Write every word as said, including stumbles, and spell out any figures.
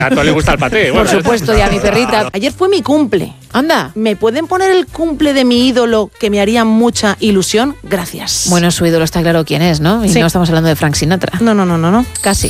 A todo le gusta el paté. Por Bueno, supuesto, y a mi perrita. Ayer fue mi cumple. Anda. ¿Me pueden poner el cumple de mi ídolo que me haría mucha ilusión? Gracias. Bueno, su ídolo está claro quién es, ¿no? Y Sí. no estamos hablando de Frank Sinatra. No, no, no, no, no. Casi.